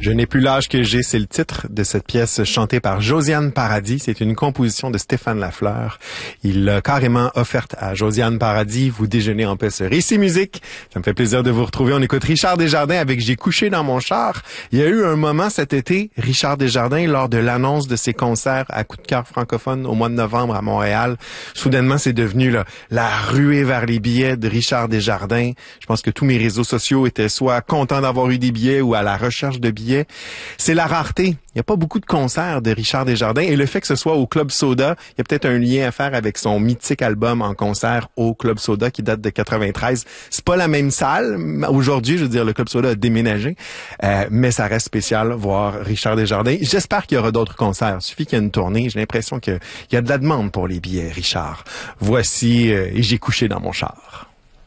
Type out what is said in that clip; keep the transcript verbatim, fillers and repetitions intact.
Je n'ai plus l'âge que j'ai, c'est le titre de cette pièce chantée par Josiane Paradis. C'est une composition de Stéphane Lafleur. Il l'a carrément offerte à Josiane Paradis. Vous déjeunez en paix sur Ici Musique. Ça me fait plaisir de vous retrouver. On écoute Richard Desjardins avec J'ai couché dans mon char. Il y a eu un moment cet été, Richard Desjardins, lors de l'annonce de ses concerts à Coup de cœur francophone au mois de novembre à Montréal. Soudainement, c'est devenu là, la ruée vers les billets de Richard Desjardins. Je pense que tous mes réseaux sociaux étaient soit contents d'avoir eu des billets ou à la recherche de billets. C'est la rareté. Il n'y a pas beaucoup de concerts de Richard Desjardins et le fait que ce soit au Club Soda, il y a peut-être un lien à faire avec son mythique album en concert au Club Soda qui date de quatre-vingt-treize. C'est pas la même salle. Aujourd'hui, je veux dire, le Club Soda a déménagé, euh, mais ça reste spécial voir Richard Desjardins. J'espère qu'il y aura d'autres concerts. Il suffit qu'il y ait une tournée. J'ai l'impression qu'il y a de la demande pour les billets, Richard. Voici euh, Et j'ai couché dans mon char.